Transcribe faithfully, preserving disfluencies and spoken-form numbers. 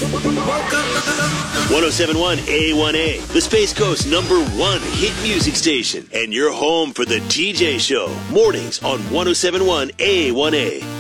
one oh seven point one A one A, the Space Coast number one hit music station, and your home for the T J Show. Mornings on one oh seven point one A one A.